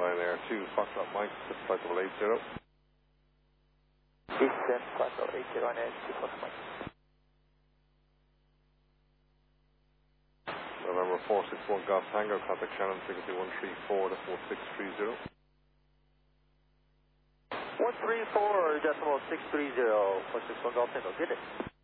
Ryanair 2, Foxtrot Mike, flight level 80. Eastern flight level 80, Ryanair 2, Foxtrot Mike. November 461 Golf Tango, contact Shannon, frequency 134.630. 134.630, 461 Golf Tango, good day.